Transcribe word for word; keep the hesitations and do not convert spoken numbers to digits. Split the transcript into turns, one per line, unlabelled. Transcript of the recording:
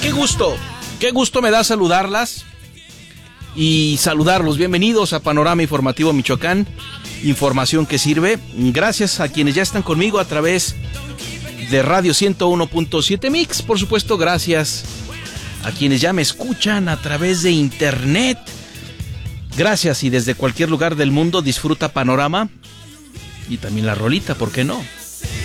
Qué gusto, qué gusto me da saludarlas y saludarlos. Bienvenidos a Panorama Informativo Michoacán, información que sirve. Gracias a quienes ya están conmigo a través de Radio ciento uno punto siete Mix. Por supuesto, gracias a quienes ya me escuchan a través de internet. Gracias, y desde cualquier lugar del mundo disfruta Panorama y también la rolita, ¿por qué no?